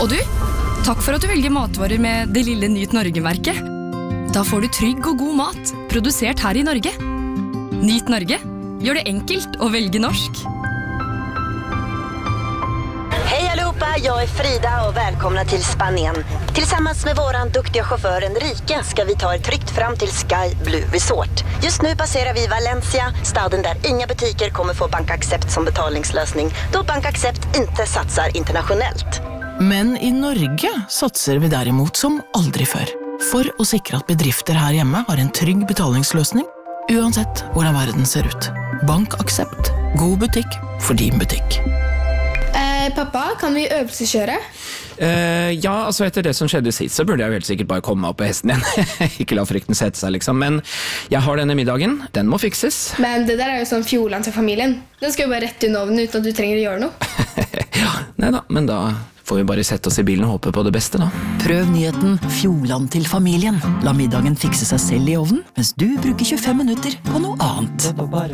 Og du, takk for at du velger matvarer med det lille Nyt Norge-merket. Da får du trygg og god mat, produsert her i Norge. Nyt Norge, gjør det enkelt å velge norsk. Hej allihopa, jag är Frida och välkomna till Spanien. Tillsammans med våran duktiga chaufför Enrique ska vi ta er tryggt fram till Sky Blue Resort. Just nu passerar vi Valencia, staden där inga butiker kommer få BankAxept som betalningslösning, då BankAxept inte satsar internationellt. Men i Norge satser vi derimot som aldri før. For å sikre at bedrifter her hjemme har en trygg betalingsløsning, uansett hvordan verden ser ut. BankAxept. God butikk for din butikk. Pappa, kan vi øvelseskjøre? Ja, altså etter det som skjedde sist, så burde jeg vel sikkert bare komme meg opp på hesten igjen. Ikke la frykten sette seg, liksom. Men jeg har denne middagen. Den må fikses. Men det der er jo sånn fjoland til familien. Den skal jo bare rett i ovnen uten at du trenger å gjøre noe. Ja, neida, men da får vi bare sette oss i bilen og håpe på det beste, da. Prøv nyheten Fjoland til familien. La middagen fikse seg selv i ovnen, mens du bruker 25 minutter på noe annet.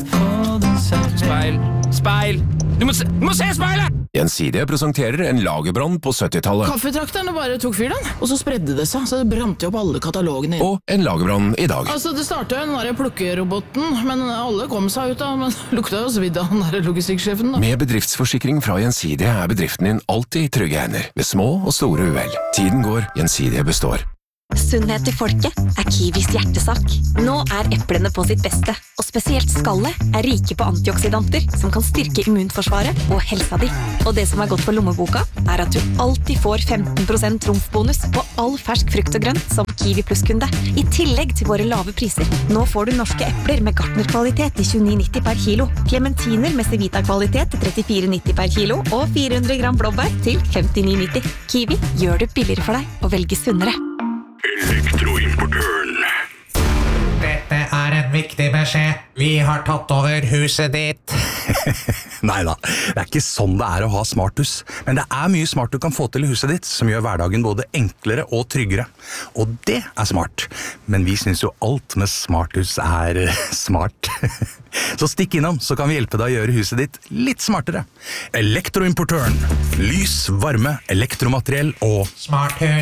Speil! Speil! Du må se speilet! Gjensidige presenterer en lagerbrann på 70-tallet. Kaffetrakterne bare tok fyr den, og så spredde det seg, så det brant jo opp alle katalogene. Og en lagerbrann i dag. Altså, det startet jo den der plukkeroboten, men alle kom seg ut da, men lukta jo svidd av den der logistikksjefen da. Med bedriftsforsikring fra Gjensidige er bedriften din alltid i trygge hender, ved små og store uhell. Tiden går, Gjensidige består. Sunnhet til folket er Kiwis hjertesak. Nå er eplene på sitt beste, og spesielt skallet er rike på antioksidanter som kan styrke immunforsvaret og helsa di. Og det som er godt for lommeboka, er at du alltid får 15% trumfbonus på all fersk frukt og grønt som Kiwi Plus-kunde, i tillegg til våre lave priser. Nå får du norske epler med Gartner-kvalitet til 29,90 per kilo, clementiner med Cevita-kvalitet til 34,90 per kilo, og 400 gram blåbær til 59,90. Kiwi gjør det billigere for deg å velge sunnere. Elektroimportøren. Dette er en viktig beskjed. Vi har tatt over huset ditt. Neida, det er ikke sånn det er å ha smarthus. Men det er mye smart du kan få til i huset ditt, som gjør hverdagen både enklere og tryggere. Og det er smart. Men vi synes jo alt med smarthus er smart. Så stikk innom, så kan vi hjelpe deg å gjøre huset ditt litt smartere. Elektroimportøren. Lys, varme, elektromateriell og smarthus.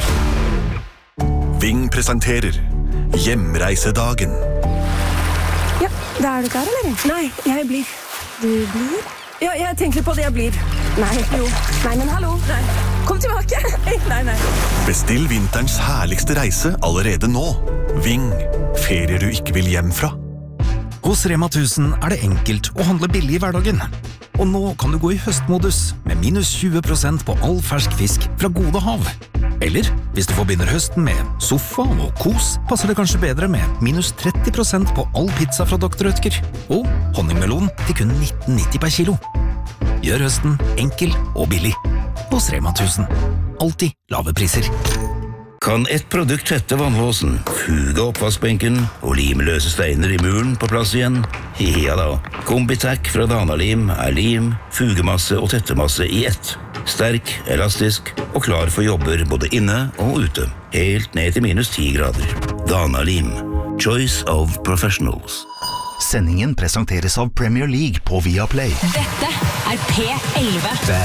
Ving presenterer Hjemreisedagen. Ja, da er du klar, eller? Nei, jeg blir. Du blir? Ja, jeg tenker på det jeg blir. Nei, jo. Nei, men hallo. Nei. Kom tilbake. Nei. Bestill vinterens herligste reise allerede nå. Ving. Ferier du ikke vil hjem fra. Hos Rema 1000 er det enkelt å handle billig i hverdagen. Og nå kan du gå i høstmodus med minus 20% på all fersk fisk fra Gode Hav. Eller, hvis du forbinder høsten med sofa og kos, passer det kanskje bedre med minus 30% på all pizza fra Dr. Rødtger. Og honningmelon til kun 19,90 per kilo. Gjør høsten enkel og billig. Hos Rema 1000. Alltid lave priser. Kan et produkt tette vannlåsen, fuge oppvaskbenken og lime løse steiner i muren på plass igjen? Ja da, Combitac fra Dana-Lim er lim, fugemasse og tettemasse i ett. Sterk, elastisk og klar for jobber både inne og ute. Helt ned til minus 10 grader. Dana-Lim. Choice of professionals. Sendingen presenteres av Premier League på Viaplay. Dette er P11.